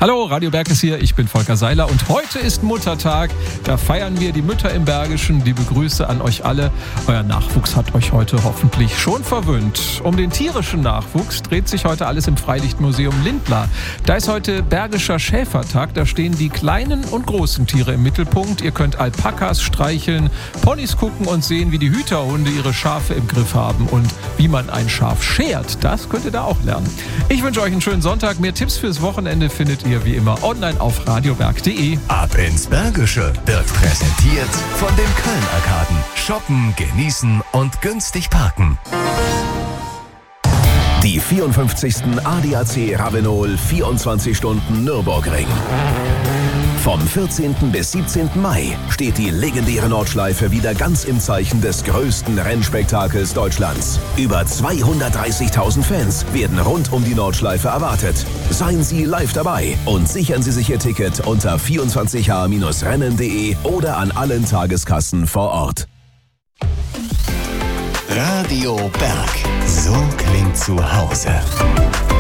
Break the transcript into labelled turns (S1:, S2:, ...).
S1: Hallo, Radio Berg ist hier, ich bin Volker Seiler und heute ist Muttertag. Da feiern wir die Mütter im Bergischen. Liebe Grüße an euch alle. Euer Nachwuchs hat euch heute hoffentlich schon verwöhnt. Um den tierischen Nachwuchs dreht sich heute alles im Freilichtmuseum Lindlar. Da ist heute Bergischer Schäfertag. Da stehen die kleinen und großen Tiere im Mittelpunkt. Ihr könnt Alpakas streicheln, Ponys gucken und sehen, wie die Hüterhunde ihre Schafe im Griff haben. Und wie man ein Schaf schert, das könnt ihr da auch lernen. Ich wünsche euch einen schönen Sonntag. Mehr Tipps fürs Wochenende findet ihr wie immer online auf radioberg.de.
S2: Ab ins Bergische wird präsentiert von den Köln-Arkaden. Shoppen, genießen und günstig parken. Die 54. ADAC Ravenol 24 Stunden Nürburgring. Vom 14. bis 17. Mai steht die legendäre Nordschleife wieder ganz im Zeichen des größten Rennspektakels Deutschlands. Über 230.000 Fans werden rund um die Nordschleife erwartet. Seien Sie live dabei und sichern Sie sich Ihr Ticket unter 24h-rennen.de oder an allen Tageskassen vor Ort. Radio Berg. So klingt zu Hause.